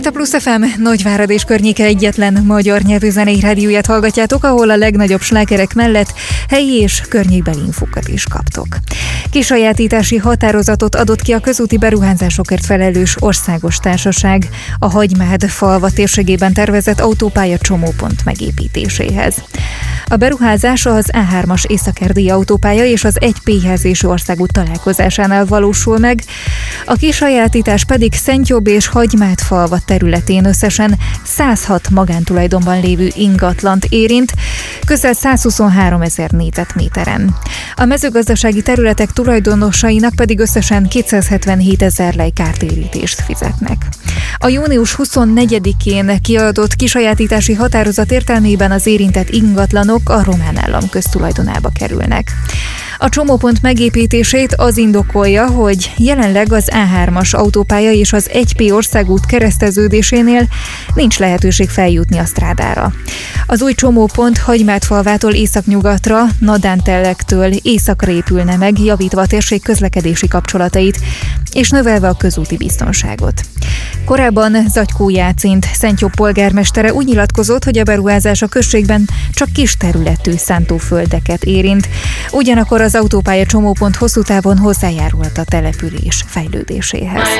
a Plusz FM, Nagyvárad és környéke egyetlen magyar nyelvű zenei rádióját hallgatjátok, ahol a legnagyobb slágerek mellett helyi és környékbeli infokat is kaptok. Kisajátítási határozatot adott ki a közúti beruházásokért felelős országos társaság a Hagymád falva térségében tervezett autópálya csomópont megépítéséhez. A beruházás az A3-as észak-erdélyi autópálya és az 1P-jelzésű országút találkozásánál valósul meg, a kisajátítás pedig Szentjobb és Hagymád falva területén összesen 106 magántulajdonban lévő ingatlant érint, közel 123 000 négyzetméteren. A mezőgazdasági területek tulajdonosainak pedig összesen 277 000 lej kártérítést fizetnek. A június 24-én kiadott kisajátítási határozat értelmében az érintett ingatlanok a román állam köztulajdonába kerülnek. A csomópont megépítését az indokolja, hogy jelenleg az A3-as autópálya és az 1P országút kereszteződésénél nincs lehetőség feljutni a strádára. Az új csomópont Hagymádfalvától északnyugatra, Nadántellektől északra épülne meg, javítva a térség közlekedési kapcsolatait és növelve a közúti biztonságot. Korábban Zagykó Jácint, Szentjobb polgármestere úgy nyilatkozott, hogy a beruházás a községben csak kis területű szántóföldeket érint, ugyanakkor az autópálya csomópont hosszú távon hozzájárulhat a település fejlődéséhez.